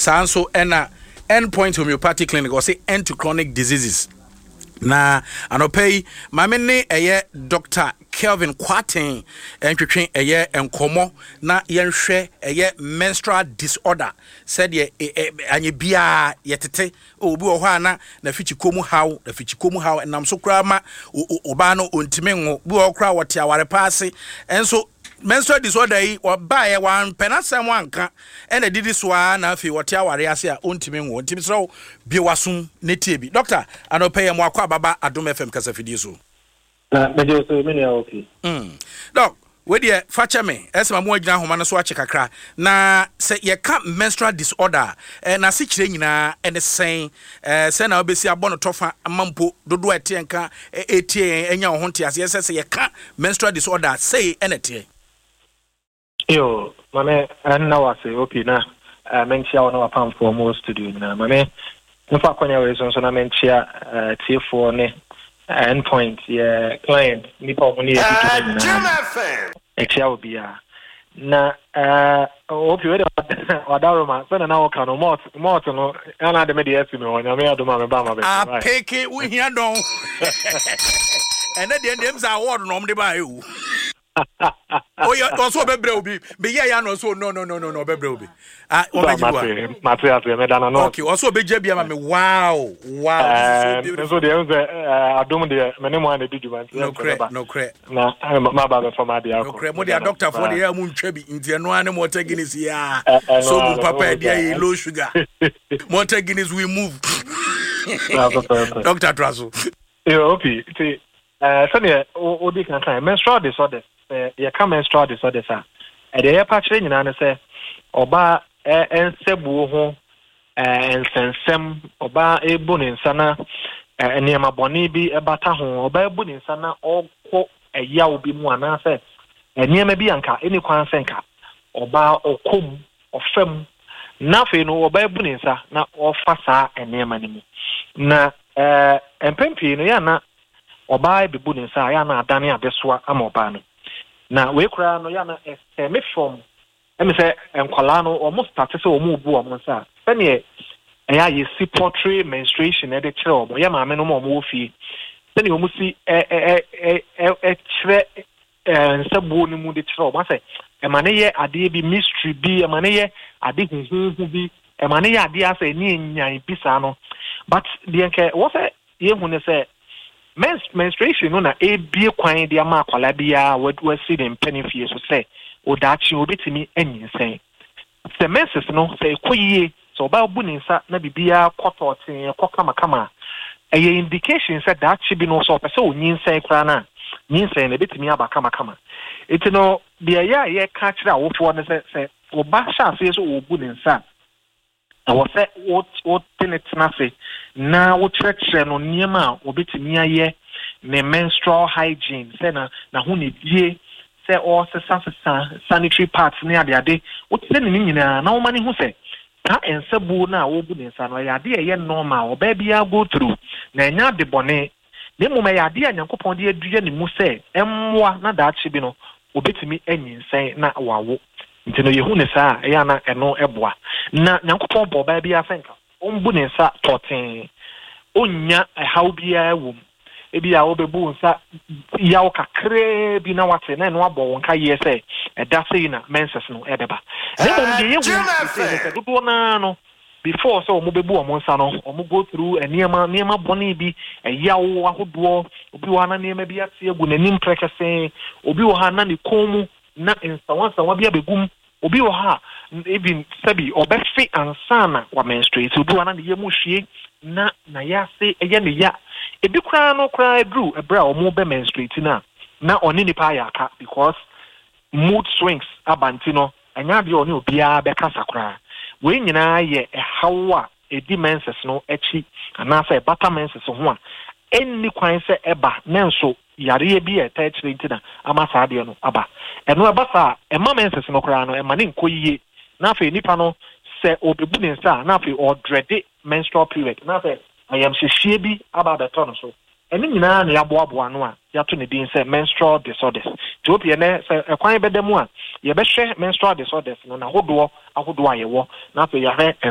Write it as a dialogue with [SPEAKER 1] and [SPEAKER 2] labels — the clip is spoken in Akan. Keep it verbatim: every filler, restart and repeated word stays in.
[SPEAKER 1] sanso ena endpoint homeopathic clinic or say end to chronic diseases na anopei mamene eye Doctor Kelvin Kwaten entwetwe eye enkomo na yenhwe eye menstrual disorder said ye anye bia yetete obi wo hɔ ana na fichikomu haw na fichikomu haw nam so kra ma oba no ontime ngo bi wo kra wote aware paase enso menstrual disorder yi oba ye wan penasem wanka ena didi so na afi wote aware ase a ontime ngo ontime so bi wasum netie bi doctor anopei mo akwa baba Adom F M kasa fidie so
[SPEAKER 2] na mejo so me na okay
[SPEAKER 1] mm doc we dey facha me esema mo agina homa no so ache kakra na se ye ka menstrual disorder eh, na se kire nyina ene sen eh, se na obesi abo no tofa amampo dodo ete nka etie enya ho nte ase se se ye ka menstrual disorder say enete
[SPEAKER 2] yo mame anna wase okay na uh, menchia wona wapam for mo studio na mame nfa kwanya we so na menchia uh, T four ne endpoint yeah client nipa omuni e na exia obia na eh obi we wadaroma so na wo kan mot mot no ana de me de esi me wonya me adoma me ba ma be
[SPEAKER 1] ah peke we hia don and the names are award no me ba e wu oh yeah also bebre obi be yeah ya no so no no no no no bebre obi ah o meji bua
[SPEAKER 2] material me dana no
[SPEAKER 1] okay also be jabia ma me wow wow
[SPEAKER 2] uh, this is so beautiful so the uh, adom de me ne mo an bi djuma
[SPEAKER 1] no cre no cre
[SPEAKER 2] na ma ba be for ma dia
[SPEAKER 1] no cre mo dia doctor for the mu ntwa bi ntie no ane mo ta guinness ya so bu papa dia low sugar mo ta guinness we move doctor Traso
[SPEAKER 2] yo okay see uh so ne o di kan kan menstrual disorder eh ya ka menstrual disorder sa e de ya pa kire nyina ne se oba ensebu ho ensensem oba ebu ne nsa na eniema boni bi ebata ho oba ebu ne nsa na okọ eya obi mu ana se eniema bi anka eni kwan senka oba okom ofem na fe no oba ebu ne nsa na ofa saa eniema ni mu na eh empempi no ya na oba ebu ne nsa ya na adane abesoa ama oba no na we kura no ya na estemi from emi say enkwala no almost start say omu bu omu sa sene eya ye see portrait menstruation e de kire omo ya ma me no mo omu ofie sene omu si e e e e kire nsabu ni mu de kire omo say e ma ne ye ade bi mystery bi e ma ne ye ade huhu bi e ma ne ye ade asa ni enyan bi sa no but the nke what say ye hu ne say menstruation no na e bie kwan de ama akwala bia we see dem penifie so say odachi obetimi enyinsɛn the menses no say koyie so ba bu ni nsa na bibia kɔtɔten kɔkama kama ɛyɛ indication say dachi bi no so pɛ sɛ onyinsɛn kra na nyinsɛn na betimi aba kama kama eti no bia ya ye ka kyerɛ awofo no sɛ sɛ oba hya ase so obu ni nsa awɔ sɛ wo wo tenetena se na wo kyerɛkyerɛ no nneɛma a obetimi ayɛ ne menstrual hygiene sɛ na na ho ne die say or sanitary parts near the ade what say ni nyina na wo mani hu say ta ensabu na wo bu ne nsa no ya ade ye normal oba bia go through na nya de bone ne mo ma ya ade anyankopon de adua ne mu say emmoa na da achi bi no obetimi anyinsen na wawo nti no ye hu ne sa ya na eno eboa na nyankopon bo ba bia fenka ombu ne nsa toten onya how bia wo ebi a obebu nsa yawo kakre bi na wate na no abo wonka ye se eda sei na menses no ebeba ne bom de ye hu se dodo na no before so mo bebu omo nsa no omo go through eniema niema boni bi yawo ahodo obi wa na niema bi ate egu nanim prekese obi wo ha na ne komu na nsawansa wa bi abegum obi wo ha even sabi obefi ansana wa menstruate obi wa na ne yemu hwie na na ya se eye ne ya ebi kra no kra dru ebra omo be menstruate na na oni nipa ya aka because mood swings abanti no anya de oni obia be kasa kra we nyina ye ehawa edi menses no echi ana say bata menses ho a enni kwan se eba nenso yare bi e ta chire ntina ama sa de no aba eno eba sa ema menses no kra no ema ne nkoyie na afa nipa no se obebu ne nsa na afa o dread menstrual period na afa I am shishie bi about the ton so eni nyina na yaboaboa no a yato ne din say menstrual disorders to obi ne say ekwan bedemu a ye be hwe menstrual disorders no na hodo ahodo ayewo na afa yare